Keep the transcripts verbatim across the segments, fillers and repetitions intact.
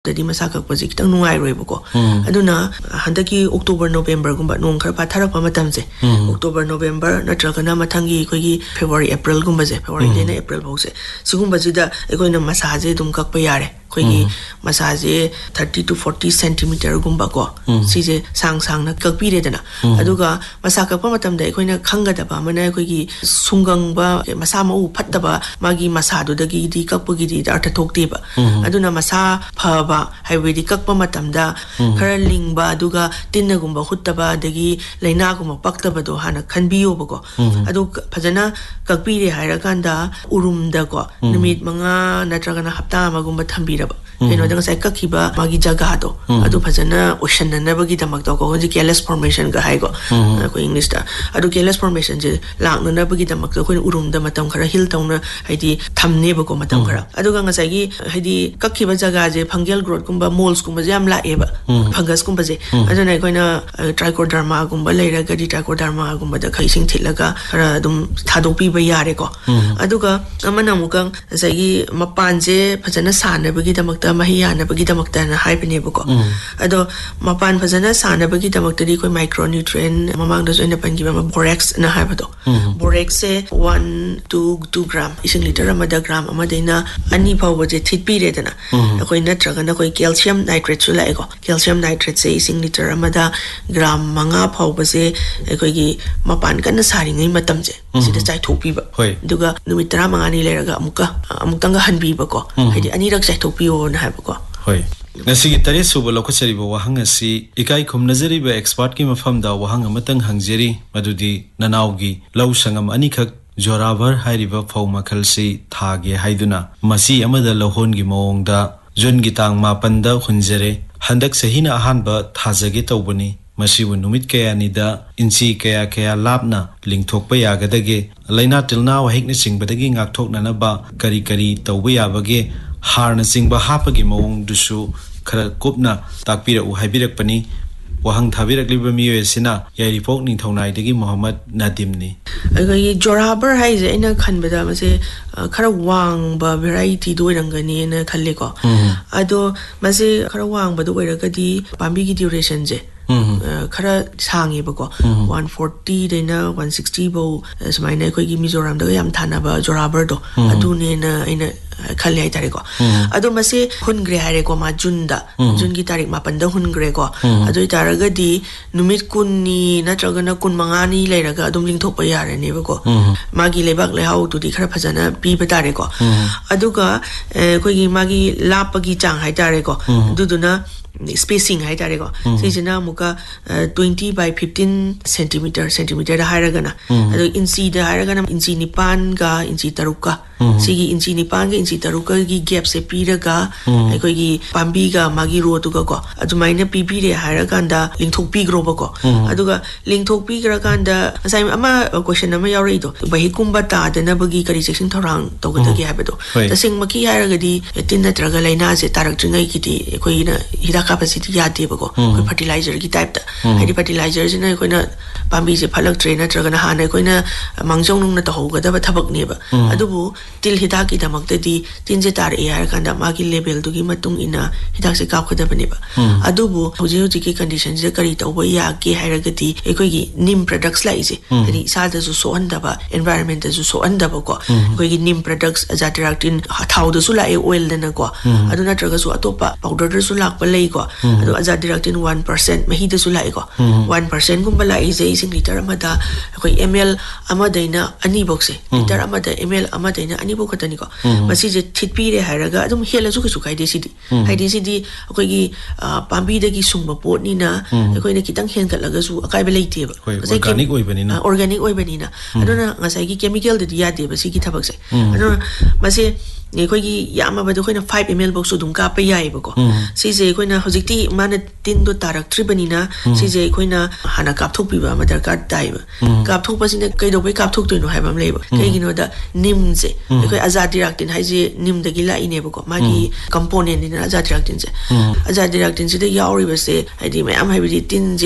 Tadi masa kakpasi kita nungai roi boko. Aduna handaki October November gumba nung khar patharak pamatam se. October November natragana mathangi koi February April gumba se. February dena April bau se. Sigumba jida ekoi na massage dum kakpa yare. Koi massage thirty to forty centimeter gumba ko. Sije sang sang na kakpi re dana. Aduga masa kakpa matam da ekoi na khanga da ba mana koi sungang ba masa mau phat da ba magi masadu dagi di kakpa gi di artha thokte ba. Aduna masa pha Haibidi kakpa matamda khara lingba aduga tinnagumba huttaba dagi lainagumba paktaba do hana khanbiyo bako adu phajana kakpire hairakanda urumda ko numit manga natragana hapta amagumba thambiraba keno dang sai kakhiba magi jaga do adu phajana ocean nabagi damak to ko hoji Keyless formation ga haigo ko English da adu Keyless formation je lakna nabagi damak to ko urumda matam khara hil tawna haidi thamne bako matam khara aduga ngasai gi haidi kakhiba jaga je phangel growth kumba moles kumba jam la eba fungus kumba je aduna koina trichoderma kumba leira gadi trichoderma kumba da khaising thilaga ara dum thadopi ba yare ko aduga amana mukang sagi mapan je phajana sana bagi damakta mahiyana bagi damakta na haibne bako ado mapan phajana sana bagi damakta di koi micronutrient mamang da joina pangi ma borax na haibado borax se one to two gram ising liter amada gram amadena ani phawa je thitpi re dana koi natraga koi calcium nitrate su laego calcium nitrate se ising liter amada gram manga phawba se koi gi mapan kana sari ngai matam je sida chai thopi ba duga numit tara manga ni leraga amuka amukanga hanbi ba ko haidi ani rak chai thopi o na ha ba ko hoi nasi tare suba lokachari ba wahang asi ikai khum nazari ba expert ki mafam da wahang amatang hangjeri madudi nanaugi law sangam ani khak jorabar hairiba phaw makhal si thage haiduna masi amada lohon gi mawong da Jun gitang mapanda khunjere handak sahina ahanba thajage tawbani masibu numit kaya nida inchi kaya kaya labna lingthokpa yagadage laina tilna wahikna singbadagi ngakthokna na ba kari kari tawba yabage harna singba hapagi mawong dusu khara kopna takpira u haibirakpani wahang thabirakliba miyo sina yairipok ning thaunai dagi Muhammad Nadim ni agai jorabar haize ina khanbada mase khara wang ba variety do rangani na khalle ko ado mase khara wang ba do iragadi pambi gi duration je khara sangi ba ko one forty dena one sixty bo smaina koi gi Mizoram da yam thana ba jorabar do adu ne na ina khalle ai tare ko ado mase hungre hare ko ma junda jun gi tarik mapan da hungre ko ado taragadi numit kunni na tragana kun mangani leiraga adum lingthok pa yare ne ba ko magi lebak le hau tu di khara phajana pi ba tare ko aduga koi gi magi lapagi chang hai tare ko duduna spacing hai tare ko sejina muka twenty by fifteen centimeter centimeter da hairagana ado inchi da hairagana inchi nipan ga inchi taruka sigi inchi nipan ga inchi taruka gi gap se piraga koi gi pambi ga magi ro tu ga ko adumaina pi pi re hairaganda lingthok pi gro ba ko aduga lingthok pi gra kanda asai ama question ama yauri do bahi kumba ta dana bagi kari section thorang to ga gi habedo tasing maki hairagadi tin na traga laina se tarak tringai kiti koi na hira capacity yade ba ko koi fertilizer gi type ta hadi fertilizer jina koi na pambi je phalak train na traga na hana koi na mangjong nung na to ga da ba thabak ne ba adubu til hida ki damak te di tin je tar e har kanda magi level du gi matung ina hida se kap khada bane ba adubu hoji hoji ki condition je kari to ba ya ki hairagati e koi gi nim products lai je hadi sa da su so anda ba environment da su so anda ba ko koi gi nim products azadiractin thau da su la e oil da na ko aduna traga su atopa powder da su lak pa lai ko adu azadiractin one percent mahi da su lai ko one percent gum ba lai je ising liter amada koi ml amadaina ani box se liter amada ml amadaina ani box katani ko masi je thitpi re hairaga adum hela su su kai de sidi haidi sidi koi gi pambi da gi sungba pot ni na koi na kitang hen kalaga su akai ba leite ba organic oi bani na organic oi bani na aduna ngasai gi chemical da ya de ba si gi thabak se aduna masi ne koi gi yama ba do koi na five milliliters box dum ka pa yai ba ko si je koi na hojikti mana tin do tarak tribani na si je koi na hana kap thok pi ba ma dar ka dai ba kap thok pa sin kai do bai kap thok to no hai bam le ba kai gi no da nim je koi azadiractin hai je nim da gi la ine ba ko magi component ni na azadiractin je azadiractin je da yauri ba se hai di mai am hai bi tin je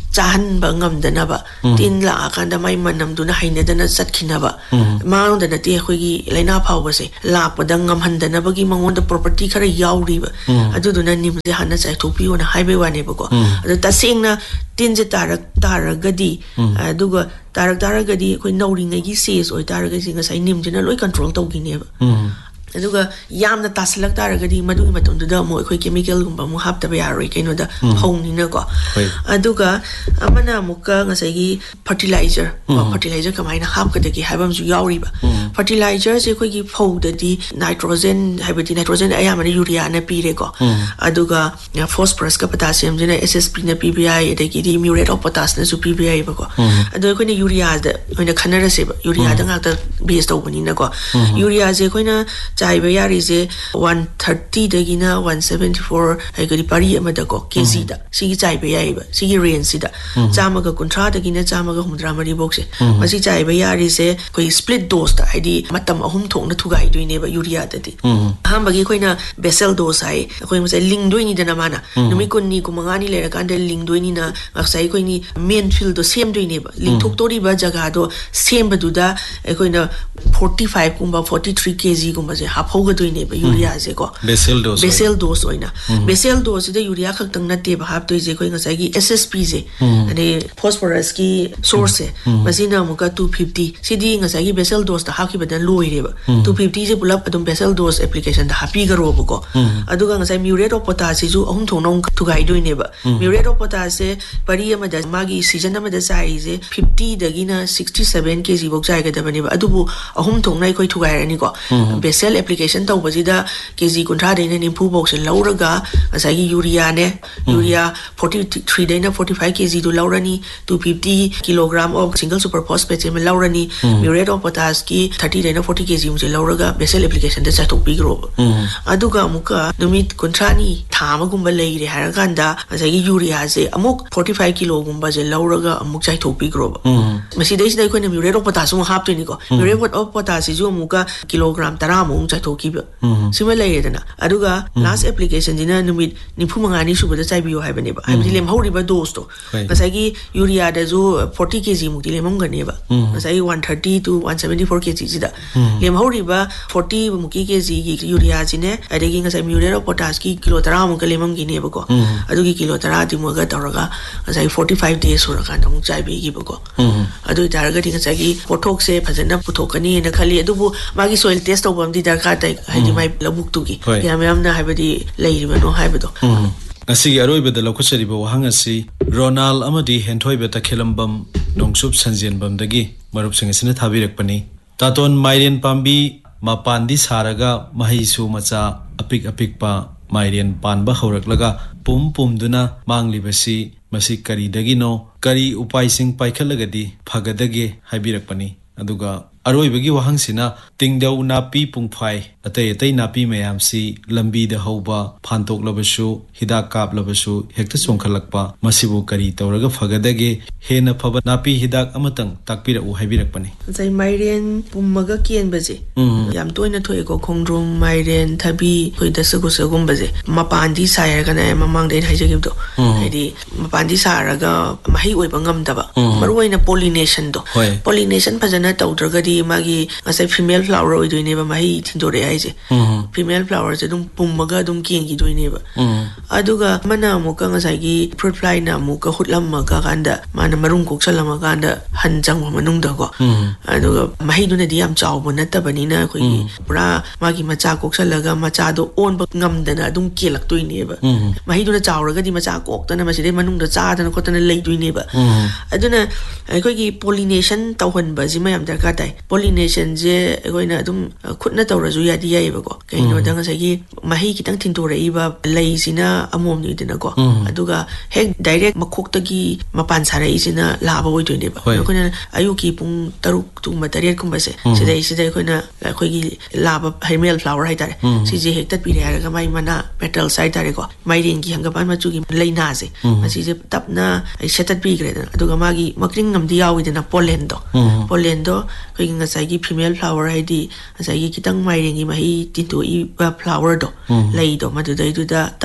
chahan ba ngam dana ba tin la akanda mai manam duna haina dana satkina ba maung dana ti khoi gi laina phau ba se la pa dang ngam han dana ba gi mangon da property khara yauri ba adu duna nim je hana chai thopi ona highway wa ne ba ko adu ta sing na tin je tarak taragadi aduga tarak taragadi khoi nauri ngai gi ses oi taragadi singa sai nim je na loi control tau gi ne ba aduga yamna taslak taragadi madu gi matum da mo khoi chemical gumba mo hap ta ba yaroi kaino da hong ni na ko aduga amana muka ngasai gi fertilizer fertilizer kamai na hap ka de gi habam su yauri ba fertilizer se khoi gi phau da di nitrogen habiti nitrogen aya ma urea na pi re ko aduga phosphorus ka potassium jena S S P na P B I de gi di muriate of potash na su P B I ba ko adu khoi ni urea da khoi na khanara se ba urea da ngak ta base to bani na ko urea je khoi na chai ba yari se one thirty da gi na one seventy-four ai ga di pari ama da ko kg da si gi chai ba yai ba si gi range si da chama ga kunthra da gi na chama ga humdra mari box se ma si chai ba yari se khoi split dose da ai di matam ahum thong na thugai dui ne ba urea da di ham ba gi khoi na basal dose ai khoi ma sai ling doi ni da na mana numi kun ni ku manga ni le ra kan de ling doi ni na ak sai khoi ni main field do same doi ne ba ling thok tori ba jaga do same ba du da khoi na forty-five kumba forty-three kg kumba je half ho ga doi ne ba urea je ko basal dose basal dose oina basal dose de urea khak tang na te ba hap doi je khoi nga sai gi S S P je ane phosphorus ki source masina mu ka two fifty sidi nga sai gi basal dose da hakki ba dan loi re ba two fifty je pulap adum basal dose application da happy ga ro ba ko aduga nga sai muriate of potash ju ahum thong nong thugai doi ne ba muriate of potash se pari ama da magi season ama da sai je fifty da gi na sixty-seven kg bok jai ga da ba ne ba adubu ahum thong nai khoi thugai ra ni ko basal application tau ba ji da kg kunthra de ne ni phu bok se lauraga nga sai gi urea ne urea forty-three de na forty-five kg do laurani two fifty kilogram of single super phosphate me laurani muriate of potash ki thirty de na forty kg mu se lauraga basal application da chathok pi gro aduga muka numit kunthra ni thama gumba lei re har ganda nga sai gi urea se amuk forty-five kilo gumba je lauraga amuk chaithok pi gro masi dei dei khoi na muriate of potash mu hap ni ko muriate of potash ju muka kilogram thirty mu chaithok ki ba sima lei re na aduga last application dina numit nifu manga ni su ba chai bi yo hai ba ne ba hai bi lem hori ba dose to nga sai gi urea da ju forty kg mu ti lem ga ne ba nga sai one thirty to one seventy-four kg ji da lem hori ba forty mu ki kg gi urea ji ne ade gi nga sai muriate of potash ki kilo thirty mu ka lem gi ne ba ko adu gi kilo thirty ti mu ga tawra nga sai forty-five days sura ka mu chai bi gi ba ko adu tar ga ti nga sai gi pothok se phajana puthok ani na khali adu bu magi soil test to bam di dar ka tai hai di mai labuk tu gi ya me amna hai ba di lei ri ba no hai ba do ngasi aroi be da lokho chari ba wahang asi Ronald amadi henthoi be ta khelambam nongsup sanjen bam dagi marup sing asina thabi rakpani taton mairian pambi mapandi saraga mahisu macha apik apik pa mairian panba horaklaga pum pum duna mangli basi masi kari dagi no kari upai sing paikhalagadi phagadage haibirakpani aduga aroi bagi wahang sina tingdau napi pungphai atai atai napi mayam si lambi da hoba phantok labasu hidak kap labasu hekta songkhalakpa masibu kari tawraga phagadage hena phaba napi hidak amatang takpira u haibirakpani zai mairian pummaga kian baje yam toina thoi ko khongrum mairian thabi khoi da sagu sagum baje mapandi sayar kana mamang den haijagib do hedi mapandi saraga mahi oi bangam daba maruina pollination do pollination phajana tawdraga magi asai female flower oi doine ba mai thindore ai je female flower je dum pummaga dum kengi doine ba aduga mana muka ngasai gi fruit fly na muka hutlam maga kanda mana marung koksalama kanda hanjang manung da ko aduga mai duna di am chaw bona tabani na khoi pura magi macha koksalaga macha do on ba ngam dana dum kelak doine ba mai duna chawraga di macha kok tana maside manung da cha dana khotana lei doine ba aduna khoi gi pollination tawhan ba ji mayam darka tai pollination je goina dum khutna tawrazu yadi yai ba ko kaino dang sa gi mahi kitang thintorei ba lei sina amom ni dina ko aduga hek direct makhok ta gi mapan sarai sina laba oi doine ba koina ayu ki pung taruk tu material kum ba se sidai sidai koina khoi gi laba female flower hai tare si je hek tat pi re ga mai mana petal side tare ko mai ring gi hanga pan ma chu gi leina se asi je tapna ai setat pi gre aduga magi makring ngam di yawi dina pollen do pollen do khoi nga sai gi female flower hai di sai gi kitang mai ring gi mahi tintu i flower do lei do ma du dai du da tapna pu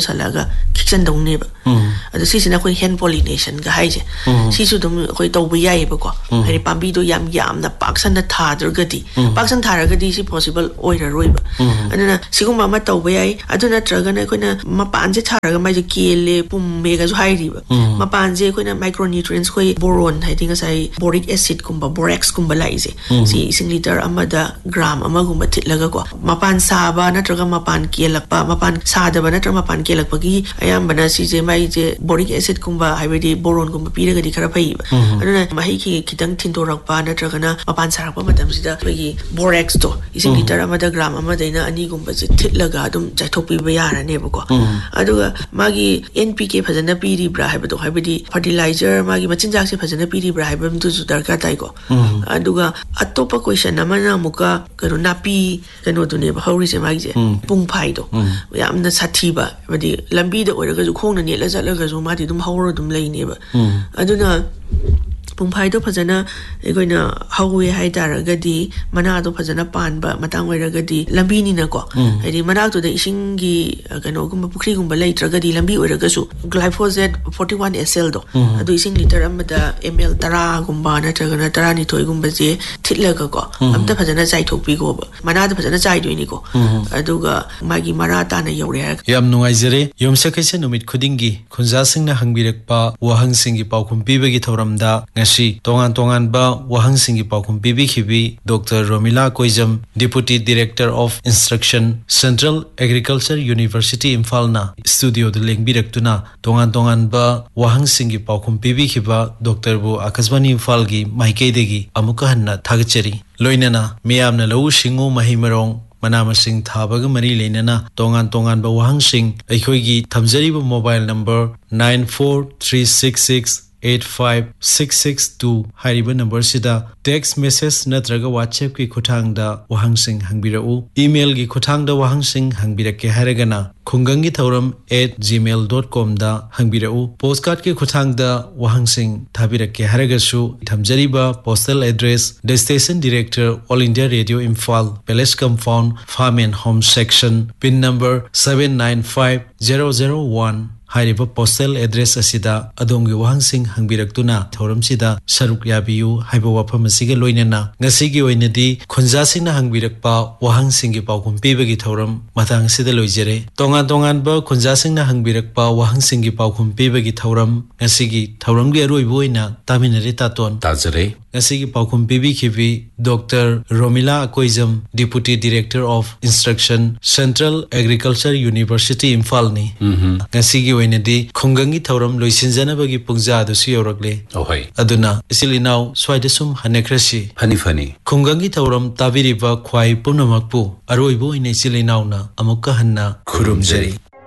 salaga kitchen dong ne ba adu si sina koi hand pollination ga haije si su dum koi to bu yai ba ko hari pambi do yam yam na paksan na tha dur ga di paksan thar ga di si possible oira roi ba aduna sigum ma ma to bu yai aduna traga na koi na ma pan je thar ga mai je kele pum me ga zo hai ri ba ma pan je koi na micronutrients koi boron hai tinga sai boric acid kumba borax kumba lai je si ising liter amada gram ama gumba thitlaga ko mapan saba natraga mapan kelakpa mapan sadaba natraga mapan kelakpa gi ayambana si je mai je boric acid kumba haibedi boron kumba piraga di khara phai aduna mahi ki kitang thindorakpa natraga na mapan sarakpa matam sida gi borax to ising liter amada gram amada ina ani gumba je thitlaga adum jaithokpi ba yara ne ba ko aduga magi N P K phajana piri bra haibado haibedi fertilizer magi machinjak se phajana piri bra haibam tu darka tai ko aduga atopa question amana muka kanu napi kanu dune ba hori se magi je pung phai do yamna sathi ba badi lambi da oira ga ju khong na ne la jala ga ju ma di dum hawro dum lai ne ba aduna pung phai do phajana egoina hawe hai dar ga di mana do phajana pan ba matang oira ga di lambi ni na ko ai mana to da ising gi kanu gum pukri gum ba lai tra ga di lambi oira ga su glyphosate forty-one S L do adu ising liter amada ml ten gum ba na tra ga na ten ni thoi gum ba je thitla ga ko amta phajana jai thok pi go ba mana do phajana jai do ni ko aduga magi mara ta na yore yam nungai jere yom sakaise numit khuding gi khunja sing na hangbirak pa wahang sing gi paukhum pi ba gi thoram da ngasi tongan tongan ba wahang sing gi paukhum pi bi khibi Doctor Romila Koijam Deputy Director of Instruction Central Agriculture University Imphal na studio de lengbirak tuna tongan tongan ba wahang sing gi paukhum pi bi khiba Doctor bu Akasbani Imphal gi maike de gi amuka hanna thagcheri loinana miyamna lau singu mahimarong manama sing thabaga mari leinana tongan tongan ba wahang sing aikhoi gi thamjari ba mobile number nine four three six six eight five six six two hariba number sida text message natraga WhatsApp ki khuthang da wahang sing hangbirau email gi khuthang da wahang sing hangbirake haragana khungangi thauram at gmail dot com da hangbirau postcard ki khuthang da wahang sing thabirake haragasu thamjariba postal address destination director All India Radio Imphal Palace Compound Farm and Home Section pin number seven nine five zero zero one Hariba postal address asida adongi wahang sing hangbiraktuna thoram sida saruk yabiyu haiba wafam asiga loinana ngasigi oinadi khunja singna hangbirakpa wahang singi paukum pibagi thoram matang sida loijere tongan tongan ba khunja singna hangbirakpa wahang singi paukum pibagi thoram ngasigi thoram gi aroi boina taminari taton tajare ngasigi paukum pibi khibi Doctor Romila Koijam Deputy Director of Instruction Central Agriculture University Imphal ni ngasigi oinadi khungangi thoram loisinjana bagi pungja adu si yorakle ohoi aduna isilinau swaida sum hanekrasi hani fani khungangi thoram tabiriba khwai punamakpu aroi bo ine isilinau na amukka hanna khurumjari